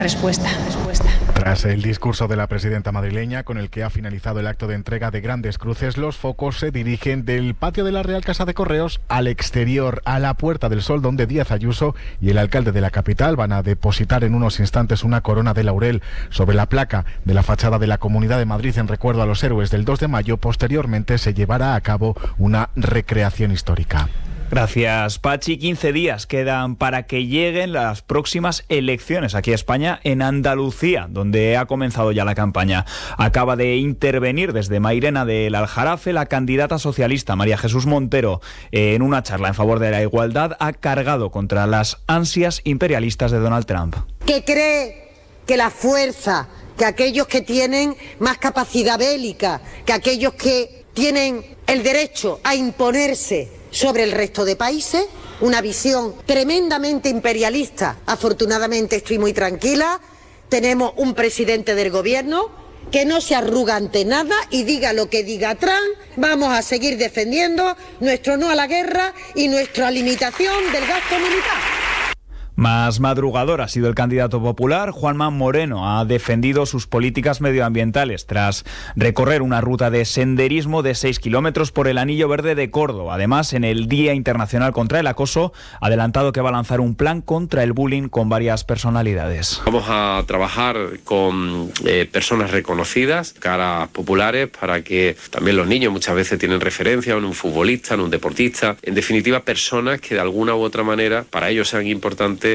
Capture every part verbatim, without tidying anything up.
Respuesta, respuesta. Tras el discurso de la presidenta madrileña, con el que ha finalizado el acto de entrega de grandes cruces, los focos se dirigen del patio de la Real Casa de Correos al exterior, a la Puerta del Sol, donde Díaz Ayuso y el alcalde de la capital van a depositar en unos instantes una corona de laurel sobre la placa de la fachada de la Comunidad de Madrid en recuerdo a los héroes del dos de mayo. Posteriormente se llevará a cabo una recreación histórica. Gracias, Pachi. quince días quedan para que lleguen las próximas elecciones aquí a España, en Andalucía, donde ha comenzado ya la campaña. Acaba de intervenir desde Mairena del Aljarafe la candidata socialista María Jesús Montero. En una charla en favor de la igualdad ha cargado contra las ansias imperialistas de Donald Trump. Que cree que la fuerza, que aquellos que tienen más capacidad bélica, que aquellos que tienen el derecho a imponerse sobre el resto de países, una visión tremendamente imperialista. Afortunadamente estoy muy tranquila, tenemos un presidente del gobierno que no se arruga ante nada y diga lo que diga Trump, vamos a seguir defendiendo nuestro no a la guerra y nuestra limitación del gasto militar. Más madrugador ha sido el candidato popular. Juanma Moreno ha defendido sus políticas medioambientales tras recorrer una ruta de senderismo de seis kilómetros por el Anillo Verde de Córdoba. Además, en el Día Internacional contra el Acoso, ha adelantado que va a lanzar un plan contra el bullying con varias personalidades. Vamos a trabajar con eh, personas reconocidas, caras populares, para que también los niños muchas veces tienen referencia en un futbolista, en un deportista. En definitiva, personas que de alguna u otra manera para ellos sean importantes.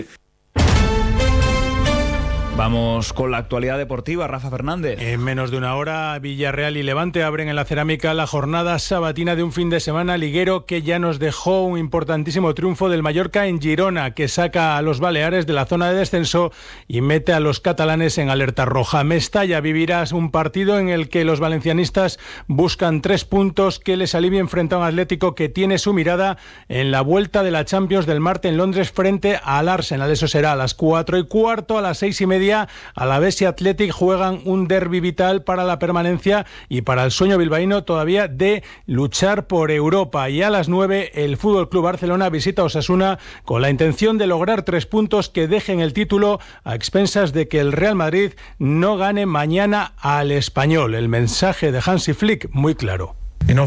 Vamos con la actualidad deportiva, Rafa Fernández. En menos de una hora, Villarreal y Levante abren en la Cerámica la jornada sabatina de un fin de semana liguero que ya nos dejó un importantísimo triunfo del Mallorca en Girona, que saca a los Baleares de la zona de descenso y mete a los catalanes en alerta roja. Mestalla vivirá un partido en el que los valencianistas buscan tres puntos que les alivien frente a un Atlético que tiene su mirada en la vuelta de la Champions del martes en Londres frente al Arsenal. Eso será a las cuatro y cuarto, a las seis y media. Alavés y Athletic juegan un derbi vital para la permanencia y para el sueño bilbaíno todavía de luchar por Europa. Y a las nueve el F C Barcelona visita a Osasuna con la intención de lograr tres puntos que dejen el título a expensas de que el Real Madrid no gane mañana al Español. El mensaje de Hansi Flick muy claro.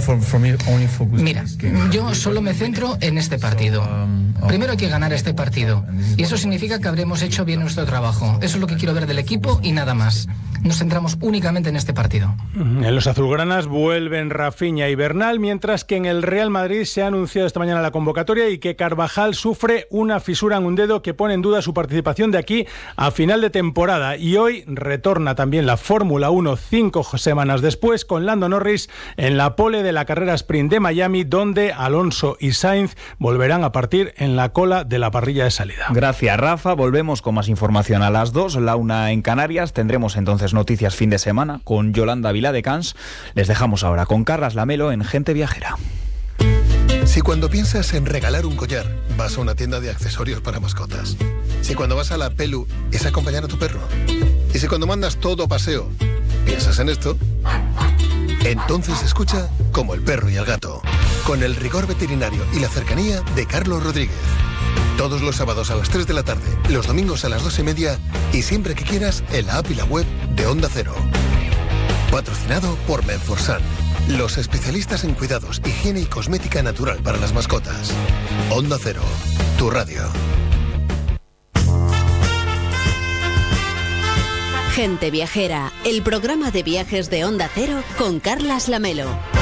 Mira, yo solo me centro en este partido. Primero hay que ganar este partido. Y eso significa que habremos hecho bien nuestro trabajo. Eso es lo que quiero ver del equipo y nada más. Nos centramos únicamente en este partido. En los azulgranas vuelven Rafinha y Bernal, mientras que en el Real Madrid se ha anunciado esta mañana la convocatoria y que Carvajal sufre una fisura en un dedo que pone en duda su participación de aquí a final de temporada. Y hoy retorna también la Fórmula uno cinco semanas después con Lando Norris en la pole de la carrera sprint de Miami, donde Alonso y Sainz volverán a partir en la cola de la parrilla de salida. Gracias, Rafa. Volvemos con más información a las dos, la una en Canarias. Tendremos entonces noticias fin de semana con Yolanda Viladecans. Les dejamos ahora con Carlas Lamelo en Gente Viajera. Si cuando piensas en regalar un collar, vas a una tienda de accesorios para mascotas. Si cuando vas a la Pelu es acompañar a tu perro. Y si cuando mandas todo a paseo, piensas en esto, entonces escucha Como el perro y el gato, con el rigor veterinario y la cercanía de Carlos Rodríguez. Todos los sábados a las tres de la tarde, los domingos a las dos y media y siempre que quieras en la app y la web de Onda Cero. Patrocinado por Menforsan, los especialistas en cuidados, higiene y cosmética natural para las mascotas. Onda Cero, tu radio. Gente Viajera, el programa de viajes de Onda Cero con Carlas Lamelo.